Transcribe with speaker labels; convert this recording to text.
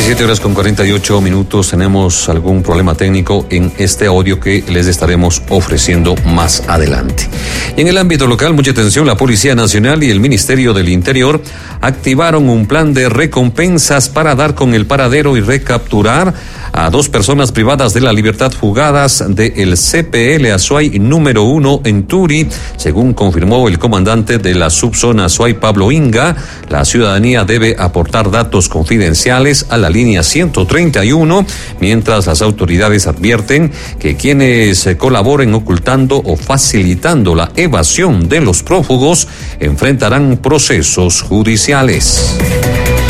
Speaker 1: 17:48. Tenemos algún problema técnico en este audio que les estaremos ofreciendo más adelante. En el ámbito local, mucha atención, la Policía Nacional y el Ministerio del Interior activaron un plan de recompensas para dar con el paradero y recapturar a 2 personas privadas de la libertad fugadas del CPL Azuay número 1 en Turi. Según confirmó el comandante de la subzona Azuay, Pablo Inga, la ciudadanía debe aportar datos confidenciales a la línea 131, mientras las autoridades advierten que quienes colaboren ocultando o facilitando la evasión de los prófugos enfrentarán procesos judiciales.